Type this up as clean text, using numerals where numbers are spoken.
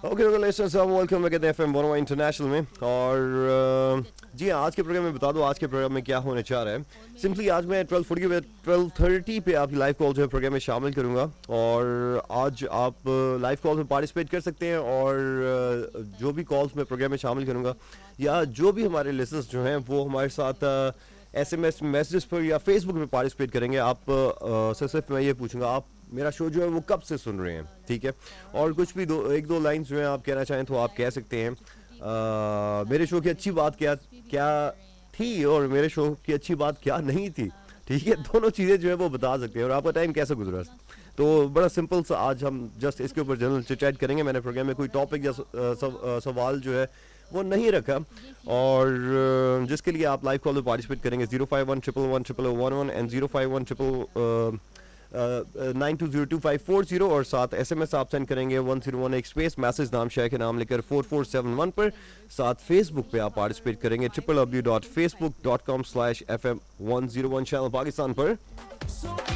Okay listeners, welcome back at FM 101 international में। और जी हाँ, आज के प्रोग्राम में बता दो आज के प्रोग्राम में क्या होने जा रहा है। सिंपली आज मैं 12:40 पे 12:30 पे आपकी लाइव कॉल जो है प्रोग्राम में शामिल करूंगा। और आज आप लाइव कॉल में पार्टिसिपेट कर सकते हैं। और जो भी कॉल्स मैं प्रोग्राम में शामिल करूंगा या जो भी हमारे लिसनर्स जो हैं वो हमारे साथ SMS मैसेजेस पर या फेसबुक पे पार्टिसिपेट करेंगे। आप सिर्फ मैं ये पूछूंगा, आप मेरा शो जो है वो कब से सुन रहे हैं, ठीक है। और कुछ भी एक दो लाइंस जो है आप कहना चाहें तो आप कह सकते हैं। मेरे शो की अच्छी बात क्या क्या थी और मेरे शो की अच्छी बात क्या नहीं थी, ठीक है। दोनों चीज़ें जो है वो बता सकते हैं। और आपका टाइम कैसा गुजरा, तो बड़ा सिंपल सा आज हम जस्ट इसके ऊपर जनरल चिट करेंगे। मैंने प्रोग्राम में कोई टॉपिक या सवाल जो है वो नहीं रखा। और जिसके लिए आप लाइव कॉल में पार्टिसिपेट करेंगे 051111111 एंड 051 92022540 और साथ SMS आप सेंड करेंगे 1018 स्पेस मैसेज नाम शहर के नाम लेकर 4471 पर। साथ फेसबुक पे आप पार्टिसिपेट करेंगे www.facebook.com/FM101 चैनल पाकिस्तान पर।